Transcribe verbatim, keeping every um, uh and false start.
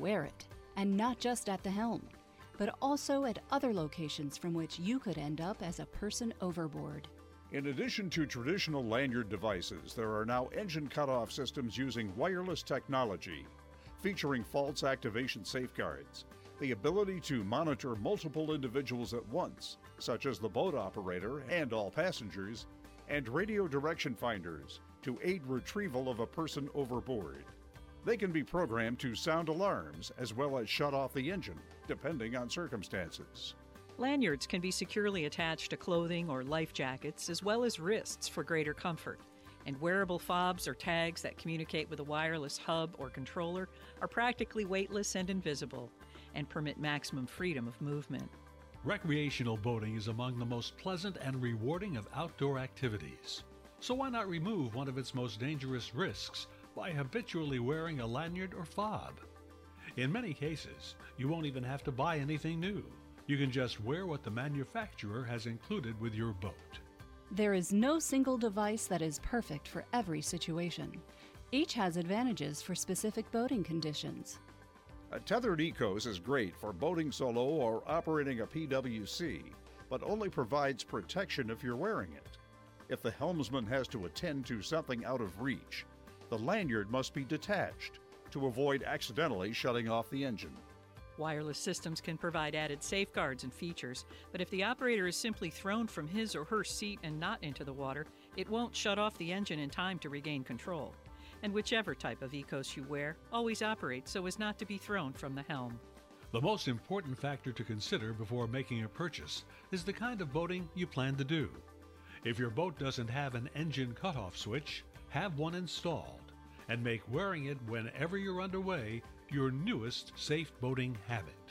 wear it, and not just at the helm, but also at other locations from which you could end up as a person overboard. In addition to traditional lanyard devices, there are now engine cutoff systems using wireless technology, featuring false activation safeguards, the ability to monitor multiple individuals at once, such as the boat operator and all passengers, and radio direction finders to aid retrieval of a person overboard. They can be programmed to sound alarms as well as shut off the engine, depending on circumstances. Lanyards can be securely attached to clothing or life jackets, as well as wrists for greater comfort. And wearable fobs or tags that communicate with a wireless hub or controller are practically weightless and invisible, and permit maximum freedom of movement. Recreational boating is among the most pleasant and rewarding of outdoor activities. So why not remove one of its most dangerous risks by habitually wearing a lanyard or fob? In many cases, you won't even have to buy anything new. You can just wear what the manufacturer has included with your boat. There is no single device that is perfect for every situation. Each has advantages for specific boating conditions. A tethered ECOS is great for boating solo or operating a P W C, but only provides protection if you're wearing it. If the helmsman has to attend to something out of reach, the lanyard must be detached to avoid accidentally shutting off the engine. Wireless systems can provide added safeguards and features, but if the operator is simply thrown from his or her seat and not into the water, it won't shut off the engine in time to regain control. And whichever type of ECOS you wear, always operate so as not to be thrown from the helm. The most important factor to consider before making a purchase is the kind of boating you plan to do. If your boat doesn't have an engine cutoff switch, have one installed, and make wearing it whenever you're underway your newest safe boating habit.